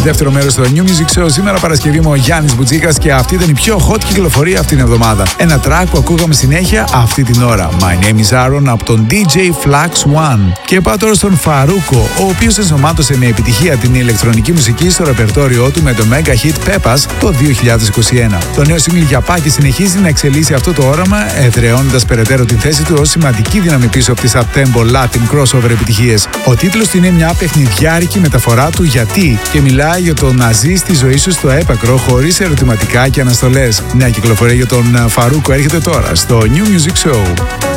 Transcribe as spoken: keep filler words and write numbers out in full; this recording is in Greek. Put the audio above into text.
Δεύτερο μέρος στο New Music Show. Σήμερα Παρασκευή με ο Γιάννης Μπουτζίκας και αυτή ήταν η πιο hot κυκλοφορία αυτήν την εβδομάδα. Ένα track που ακούγαμε συνέχεια αυτή την ώρα. My Name is Aaron από τον ντι τζέι Flax One. Και πάω τώρα στον Φαρούκο, ο οποίος ενσωμάτωσε με επιτυχία την ηλεκτρονική μουσική στο ρεπερτόριό του με το mega hit Pepas το δύο χιλιάδες είκοσι ένα. Το νέο single Γιαπάκι συνεχίζει να εξελίσσει αυτό το όραμα, εδραιώνοντας περαιτέρω την θέση του ως σημαντική δύναμη πίσω από τις up-tempo Latin crossover επιτυχίες. Ο τίτλος του είναι μια παιχνιδιάρικη μεταφορά του γιατί και μιλάει για το να ζεις τη ζωή σου στο έπακρο χωρίς ερωτηματικά και αναστολές. Νέα κυκλοφορία για τον Φαρούκο έρχεται τώρα στο New Music Show.